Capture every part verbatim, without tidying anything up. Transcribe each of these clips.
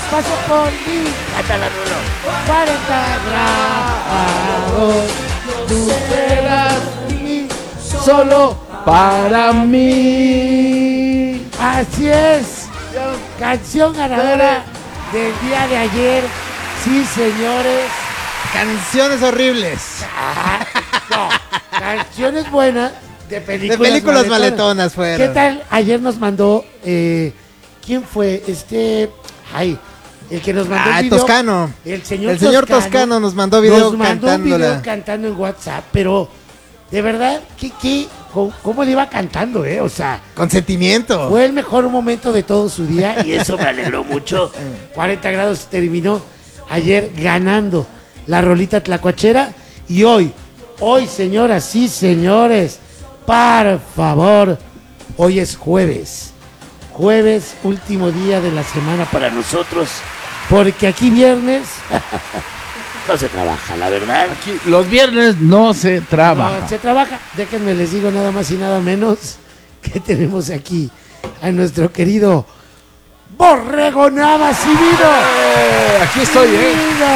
paso por mí. Cántala, Rulo. cuarenta grados, tú serás mí, Solo para mí. Así es. Canción ganadora del día de ayer. Sí, señores. Canciones horribles. Ah, no, canciones buenas de películas, De películas maletonas. maletonas fueron. ¿Qué tal? Ayer nos mandó, eh, ¿quién fue? Este, ay, el que nos mandó Ah, el video. Toscano. El señor, El señor Toscano nos mandó video nos mandó un cantándola. video cantando en WhatsApp, pero de verdad, ¿qué, qué, cómo, cómo le iba cantando, eh? O sea, Con sentimiento. fue el mejor momento de todo su día Y eso me alegró mucho. cuarenta grados terminó ayer ganando la rolita tlacuachera. Y hoy, hoy señoras y señores, por favor, hoy es jueves. Jueves, último día de la semana para Para nosotros porque aquí viernes no se trabaja, la verdad. Aquí, los viernes no se trabaja. no se trabaja. Déjenme les digo nada más y nada menos que tenemos aquí a nuestro querido Borrego Navas y vino. Eh, aquí estoy, ¿eh?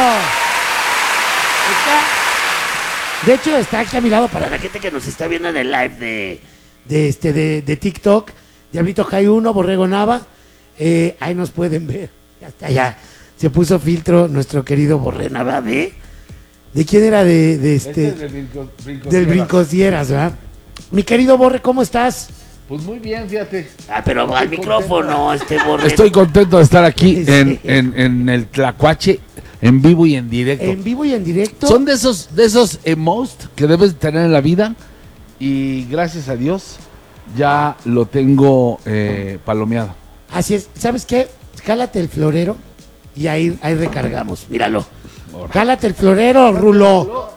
Está- de hecho, está aquí a mi lado para Para la gente que nos está viendo en el live de... de este de, de TikTok, Diablito Jai uno, Borrego Nava, eh, ahí nos pueden ver. Ya está, ya se puso filtro nuestro querido Borrego Nava. ¿De? ¿De quién era? De, de este, del Brincosieras, ¿verdad? Mi querido Borre, ¿cómo estás? Pues muy bien, fíjate. Ah, pero al micrófono, este Borre. Estoy contento de estar aquí Sí. en, en, en el Tlacuache, en vivo y en directo. En vivo y en directo. Son de esos, de esos emotes que debes tener en la vida. Y gracias a Dios ya lo tengo eh, palomeado. Así es. ¿Sabes qué? Jálate el florero y ahí, ahí recargamos. Míralo. Jálate el florero, Rulo.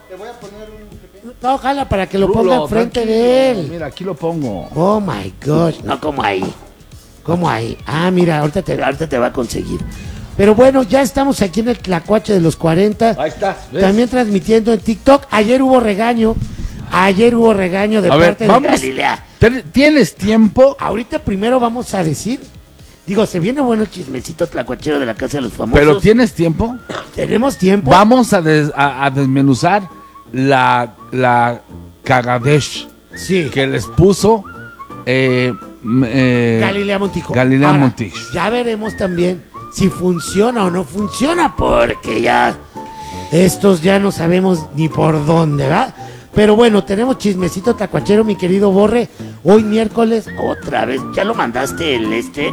No, jala para que lo ponga Rulo, enfrente tranquilo. de él. Mira, aquí lo pongo. Oh my gosh. No como ahí. ¿Cómo ahí? Ah, mira, ahorita te, Ahorita te va a conseguir. Pero bueno, ya estamos aquí en el Tlacuache de los cuarenta. Ahí está. ¿ves? También transmitiendo en TikTok. Ayer hubo regaño. Ayer hubo regaño de A ver, parte vamos. de Galilea. Ten- ¿Tienes tiempo? Ahorita primero vamos a decir. Digo, se viene bueno el chisme. Chismecito tlacuachero de la casa de los famosos. ¿Pero tienes tiempo? Tenemos tiempo. Vamos a, des- a- a desmenuzar la, la cagadesh Sí. que les puso eh, m- eh, Galilea Montijo. Galilea Ahora, Montijo. Ya veremos también si funciona o no funciona. Porque ya... Estos ya no sabemos ni por dónde, ¿verdad? Pero bueno, tenemos chismecito tacuachero, mi querido Borre. Hoy miércoles. Otra vez. ¿Ya lo mandaste el este?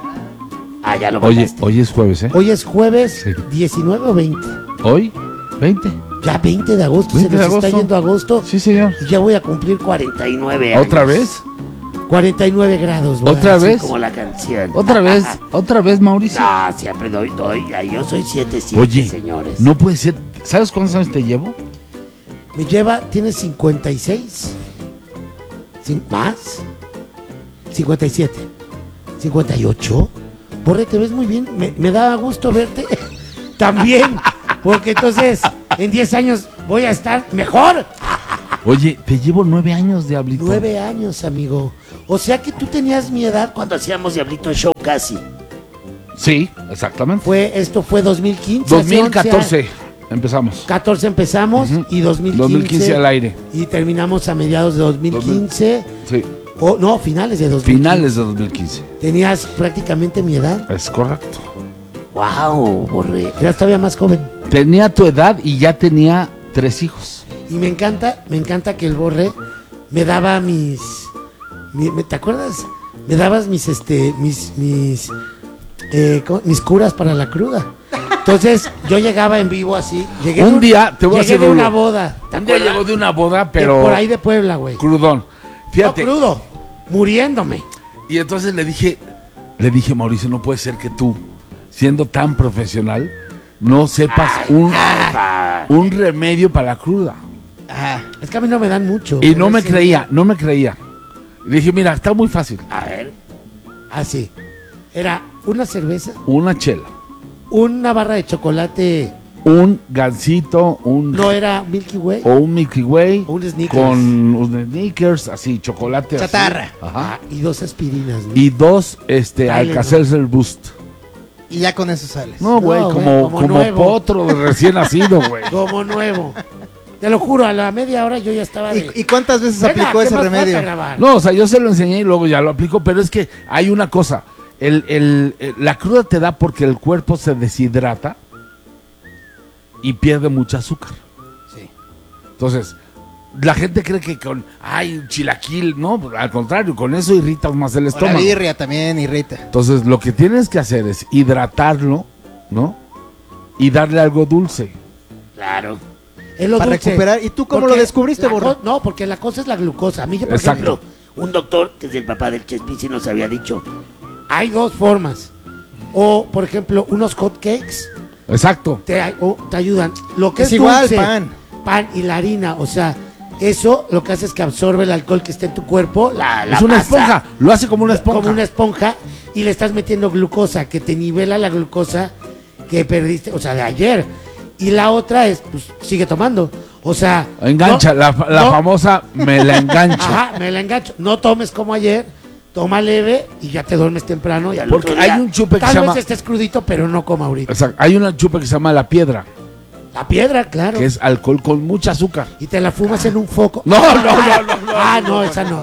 Ah, ya lo Oye, mandaste. hoy es jueves, ¿eh? Hoy es jueves Sí. diecinueve o veinte. ¿Hoy? ¿veinte? Ya veinte de agosto. veinte se nos de está agosto. yendo agosto. Sí, señor. Y ya voy a cumplir cuarenta. cuarenta y nueve años. ¿Otra vez? cuarenta y nueve grados. voy a ¿Otra decir. vez? Como la canción. ¿Otra vez? ¿Otra vez, Mauricio? No, siempre doy, doy. Ay, Yo soy siete siete, Oye, señores. no puede ser. ¿Sabes cuántos años te llevo? Me lleva, tiene cincuenta y seis. Cin- ¿Más? cincuenta y siete. cincuenta y ocho. Borre, te ves muy bien. Me, me da gusto verte. También. Porque entonces, en diez años voy a estar mejor. Oye, te llevo nueve años, Diablito. Nueve años, amigo. O sea que tú tenías mi edad cuando Cuando hacíamos Diablito Show casi. Sí, exactamente. fue, esto fue dos mil quince. hace dos mil once catorce años. empezamos. catorce empezamos Ujú. y dos mil quince, dos mil quince al aire. y terminamos a mediados de dos mil quince. Sí, O no, finales de dos mil quince. finales de dos mil quince. Tenías prácticamente mi edad. Es correcto. Wow, Borre. Eras todavía más joven. Tenía tu edad y ya tenía tres hijos. Y me encanta, me encanta que el Borre me daba mis, mi- me- ¿te acuerdas? Me dabas mis, este, mis, mis, eh, ¿cómo? mis curas para la cruda. Entonces yo llegaba en vivo así. Llegué Un de día, te voy a llegué decir de una Rulo. boda. ¿Te Un día acuerdas? llegó de una boda, De pero por ahí de Puebla, güey. crudón. Fíjate. No crudo, muriéndome. Y entonces le dije, le dije, Mauricio, no puede ser que tú, siendo tan profesional, no sepas un, un remedio para la cruda. Es que a mí no me dan mucho. Y no me Sí. creía, no me creía. Le dije, mira, está muy fácil. A ver. Así. Era una cerveza, Una chela, una barra de chocolate. un gansito, un No era Milky Way. o un Milky Way Un Snickers. con un Snickers, así, chocolate así. Chatarra. Ajá. Ah, y dos aspirinas. ¿no? Y dos, este, Tylenol. Alka-Seltzer Boost. y ya con eso sales. No, güey, No, güey, como, como como nuevo. potro de recién nacido, güey. Como nuevo. Te lo juro, a la media hora yo ya estaba de... ¿Y, y cuántas veces Venga, aplicó ¿qué ese más falta remedio? grabar? No, o sea, yo se lo enseñé y luego ya lo aplico, pero es que hay una cosa. El, el, el- la cruda te da porque el cuerpo se deshidrata y pierde mucho azúcar. Sí. Entonces, la gente cree que con, ay, chilaquil, no, al contrario, con eso irritas más el O la estómago. birria también irrita. Entonces, lo que tienes que hacer es hidratarlo, ¿no? Y darle algo dulce. Claro. Es lo Para dulce. recuperar. ¿Y tú cómo Porque lo descubriste, la Borre? co- No, porque la cosa es la glucosa. A mí, por Exacto. ejemplo, Un doctor, que es el papá del Chespirito, sí nos había dicho. hay dos formas. O, por ejemplo, unos hot cakes Exacto. te, ay- o te ayudan. Lo que Es es, igual, dulce, pan. pan y la harina, o sea, eso lo que hace es que absorbe el alcohol que está en tu cuerpo, la, la Es una masa, esponja. Lo hace como una esponja. como una esponja, y le estás metiendo glucosa, que te nivela la glucosa que perdiste, o sea, de ayer. Y la otra es, pues, sigue tomando. O sea... Engancha, no- la, la no- famosa me la engancho. Ajá, me la engancho. No tomes como ayer, toma leve y ya te duermes temprano. Y al Porque otro día, hay un chupe que tal se vez llama- estés crudito, pero no coma ahorita. Exacto. Hay una chupa que se llama la piedra, La piedra, claro. que es alcohol con mucha azúcar. Y te la fumas en un foco. No, no, no, no, no. Ah, no, esa no.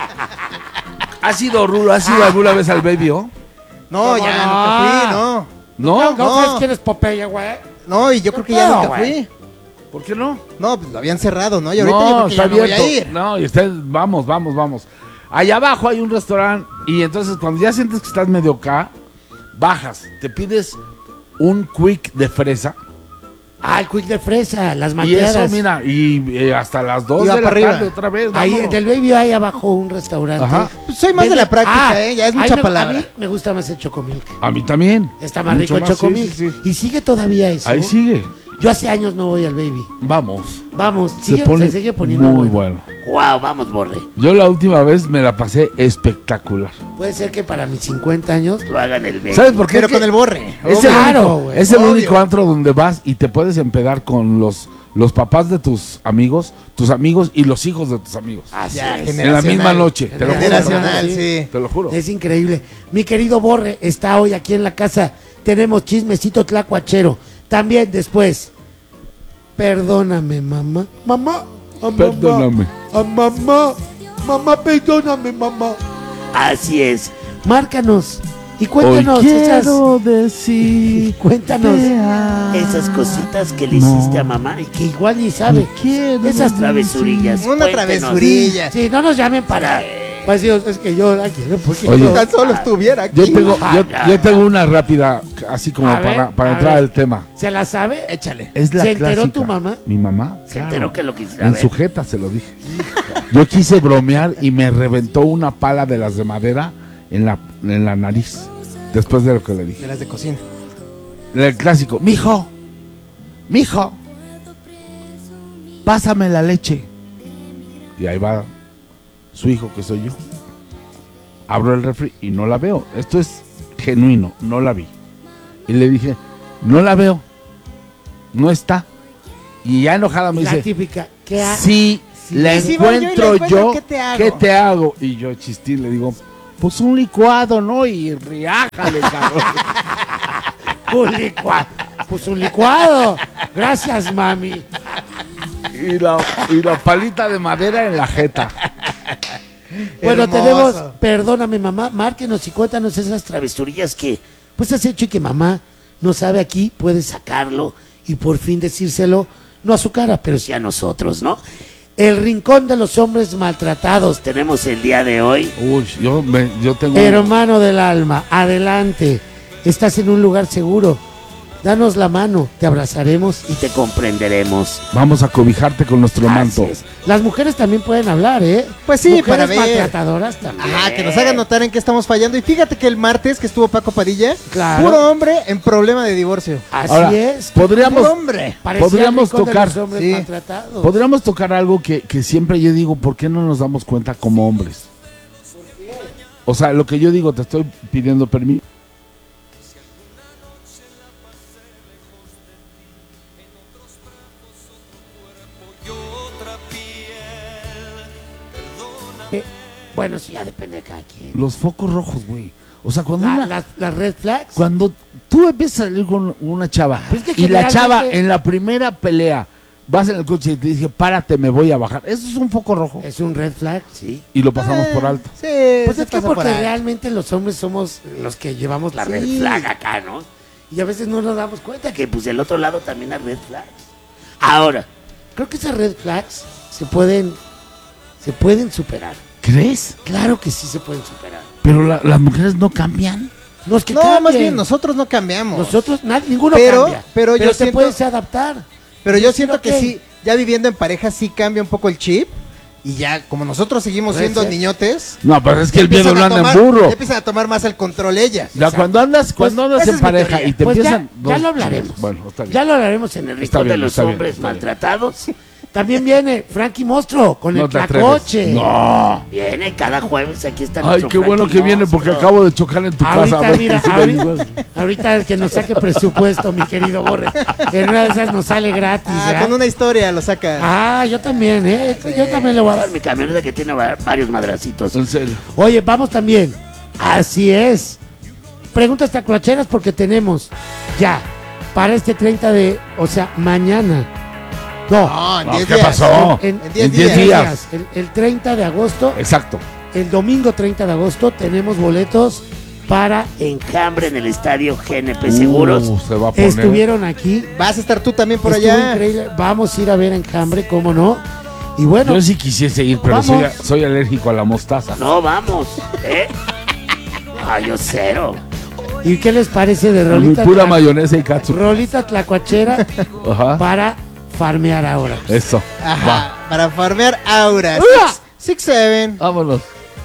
¿Has ido, Rulo? ¿Has ido alguna vez al Baby O? No, ¿Cómo ya no? nunca fui, no. No, ¿No? no, no. sabes quién es Popeye, güey. No, y yo creo que ya No, nunca güey. fui. ¿Por qué no? No, pues lo habían cerrado, ¿no? Y ahorita No, yo creo que está ya no voy abierto. a ir. No, y está, vamos, vamos, vamos. Allá abajo hay un restaurante y entonces cuando ya sientes que estás medio acá, bajas, te pides un quick de fresa Ah, el quick de fresa, las y malteadas. eso, mira, y eh, hasta las dos Y va de la para arriba. tarde otra vez. Ahí vámonos. en el Baby hay abajo un restaurante. Ajá. Pues soy más de la práctica, ¿eh? Ya es ay, mucha me- palabra. A mí me gusta más el chocomilk. A mí también. Está más Mucho rico el más, sí, chocomilk. sí, sí. Y sigue todavía eso. Ahí sigue. Yo hace años no voy al Baby. Vamos. Vamos, Se sigue, pone se sigue poniendo muy bueno. bueno. Wow, vamos, Borre. Yo la última vez me la pasé espectacular. Puede ser que para mis cincuenta años. Lo hagan el B. ¿Sabes por qué? Pero Es con que el borre. Es obvio. el, Claro, único, güey, es el obvio. único antro donde vas y te puedes empedar con los, los papás de tus amigos, tus amigos y los hijos de tus amigos. Así Ya, es. En la misma generacional. noche. Te lo juro. Generacional, Sí. sí. Te lo juro. Es increíble. Mi querido Borre está hoy aquí en la casa. Tenemos chismecito tlacuachero. También después. Perdóname, mamá. Mamá. a mamá, Perdóname. A mamá. Mamá, perdóname, mamá. Así es. Márcanos y Hoy cuéntanos esas. quiero decir Cuéntanos. Esas cositas que le hiciste a mamá. Que igual ni sabe. quiero Esas travesurillas. Una Cuéntenos. travesurilla. Sí, no nos llamen para. Pues Dios, es que yo la quiero porque Oye. yo- Tan solo estuviera aquí. Yo tengo, yo, yo tengo una rápida, así como A ver, para, para a entrar ver. al tema. ¿Se la sabe? Échale. Es la ¿Se enteró clásica. tu mamá? Mi mamá. Se claro. enteró que lo quisiera En ver. sujeta se lo dije. Yo quise bromear y me reventó una pala de las de madera en la, en la nariz. Después de lo que le De dije. las de cocina. El clásico. Mijo, mijo, pásame la leche. Y ahí va su hijo, que soy yo. Abro el refri y no la veo. Esto es genuino, no la vi. Y le dije, no la veo. No está. Y ya enojada me La dice, típica. ¿Qué ha- si la Y si voy yo y la encuentro encuentro, yo, ¿qué te hago? ¿qué te hago? Y yo chistín le digo, pues un licuado, ¿no? Y riájale, cabrón. Un licuado. Pues un licuado. Gracias, mami. y, la, y la palita de madera en la jeta. Bueno, Hermoso. tenemos, perdóname, mamá, márquenos y cuéntanos esas Travesurillas que pues has hecho y que mamá no sabe aquí, puedes sacarlo y por fin decírselo, no a su cara, pero sí sí a nosotros, ¿no? el rincón de los hombres maltratados. Tenemos el día de hoy. Uy, yo, me, yo tengo... Hermano del alma, adelante, estás en un lugar seguro, danos la mano, te abrazaremos Y te comprenderemos. Vamos a cobijarte con nuestro manto. Así es. Las mujeres también pueden hablar, ¿eh? Pues sí, Mujeres para ver. maltratadoras también. Ajá, que nos hagan notar en qué estamos fallando. Y fíjate que el martes que estuvo Paco Padilla, Claro. puro hombre en problema de divorcio. Así Ahora, es. podríamos, Puro hombre. Parecía podríamos el rincón de tocar- los hombres sí. maltratados. podríamos tocar algo que, que siempre yo digo, ¿por qué no nos damos cuenta como hombres? O sea, lo que yo digo, te estoy pidiendo permiso. Eh, bueno, sí, ya depende de cada quien. Los focos rojos, güey. O sea, cuando La- una- las, las red flags. cuando tú empiezas a salir con una chava Pues es que y la chava generalmente- en la primera pelea vas en el coche y te dice, párate, me voy a bajar. Eso es un foco rojo. Es un red flag, sí. Y lo pasamos por alto. Sí, Pues se es que pasa por porque ahí. realmente los hombres somos los que llevamos la red Sí. flag acá, ¿no? Y a veces no nos damos cuenta que Que pues del otro lado también hay red flags. Ahora, creo que esas red flags se pueden se pueden superar. ¿Crees? Claro que sí se pueden superar. Pero la- las mujeres no cambian. No es que No, cambien. más bien, nosotros no cambiamos. Nosotros, nadie, ninguno Pero- cambia. pero yo te siento- puedes adaptar. Pero yo siento Ok. que sí, ya viviendo en pareja sí cambia un poco el chip. Y ya, como nosotros seguimos Puede siendo ser. niñotes. No, pero es que el miedo empiezan lo a anda en tomar- burro. ya empiezan a tomar más el control ellas. Ya, cuando andas, cuando andas esa en es mi pareja teoría. y te Pues ya, empiezan. ya dos- lo hablaremos. Bueno, está bien. Ya lo hablaremos en el Está rincón bien, de los está bien, hombres está bien. maltratados. También viene Frankie Monstruo con No el te atreves. tlacoche. No. viene cada jueves, aquí está Ay, nuestro qué bueno Frankie que viene porque Monstruo. acabo de chocar en tu casa. Ahorita, a ver mira, si me ahorita, ayudas. ahorita el que nos saque presupuesto, mi querido Borre. En una de esas nos sale gratis. Ah, ¿verdad? con una historia lo saca. Ah, yo también, ¿eh? Yo también le voy a dar. Mi camioneta que tiene va- varios madracitos. En serio. Oye, vamos también. Así es. Preguntas tlacuacheras porque tenemos ya para este treinta de, o sea, mañana. No, No, en No, diez ¿qué días. pasó? en, en diez en diez días. días. El, el treinta de agosto, Exacto. el domingo treinta de agosto, tenemos boletos para Enjambre en el estadio G N P Seguros. Uh, se va a poner. estuvieron aquí. Vas a estar tú también por Estuvo allá. increíble. Vamos a ir a ver Enjambre, cómo no. Y bueno, Yo sí quisiese ir, pero Vamos. soy, soy alérgico a la mostaza. No, vamos. ¿Eh? Ah, yo cero. ¿y qué les parece de Mi rolita? pura tla- mayonesa y katsu. rolita tlacuachera Ajá. para farmear ahora. Eso. Ajá, Va. para farmear aura. ¡Ua! Six, six, seven. Vámonos.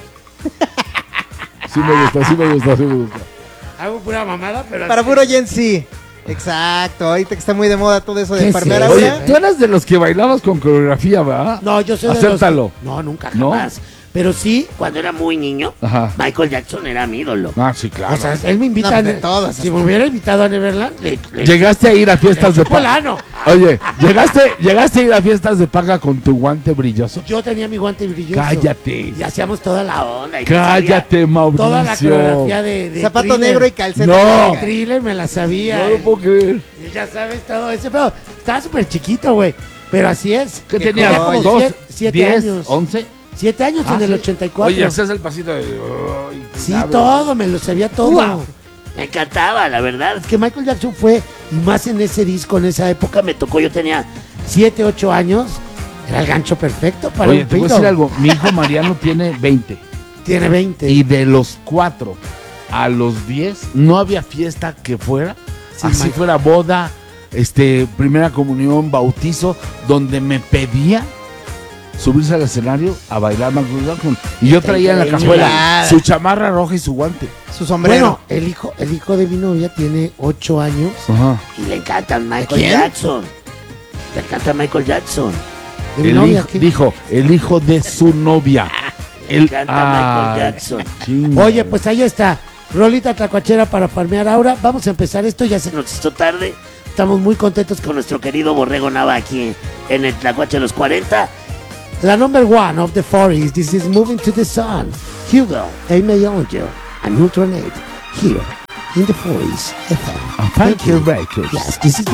Sí me gusta, sí me gusta, sí me gusta. Hago pura mamada, pero Para así- puro Gen Z. Exacto, ahorita que está muy de moda todo eso ¿Qué de es farmear eso? aura. Oye, tú eras de los que bailabas con coreografía, ¿verdad? No, yo soy de los- Acéptalo. No, nunca ¿No? jamás. Pero sí, Cuando era muy niño, Ajá. Michael Jackson era mi ídolo. Ah, sí, claro. o sea, él me invita No, a de Ne- todas. Si me hubiera invitado a Neverland, le, le- Llegaste a ir a fiestas de paga. Polano. Oye, llegaste, llegaste a ir a fiestas de paga con tu guante brilloso. Yo tenía mi guante brilloso. Cállate. Y hacíamos toda la Onda, y Cállate, Mauricio. toda la coreografía de, de Zapato Thriller. negro y calceta No. negra. Thriller me la sabía. No lo puedo creer. Y ya sabes todo eso, pero estaba súper chiquito, güey. Pero así es. ¿Qué Qué tenías? joya. ¿Dos? Siete- siete ¿Diez? años. ¿Once? Siete años Ah, en el sí. ochenta y cuatro. Oye, haces el pasito de... Ay, qué Sí, sabroso. todo, me lo sabía todo. Wow. Me encantaba, la verdad. Es que Michael Jackson fue, y más en ese disco, en esa época, me tocó, yo tenía siete, ocho años, era el gancho perfecto para Oye, un te voy a pito. decir algo. Mi hijo Mariano tiene veinte. Tiene veinte. Y de los cuatro a los diez, no había fiesta que fuera. Sí, así Mike. fuera boda, este, primera comunión, bautizo, donde me pedía subirse al escenario a bailar Michael Jackson. Y yo traía en la cajuela Chulada. su chamarra roja y su guante. Su sombrero. Bueno, el hijo, el hijo de mi novia tiene ocho años. Ajá. Y le encanta Michael quién? Jackson. Le encanta Michael Jackson. De mi El novia, hijo- ¿qué? dijo, el hijo de su novia. Le El, encanta ah, Michael Jackson. chinga. Oye, pues ahí está. Rolita tlacuachera para farmear ahora. Vamos a empezar esto, ya se Se nos hizo tarde. Estamos muy contentos con nuestro querido Borrego Nava aquí en el Tlacuache de los cuarenta. La number one of the forties. This is Moving to the Sun. Hugo, Amy Angel, and Ultranate here in the forties F M. And Funky Records. Yes, this is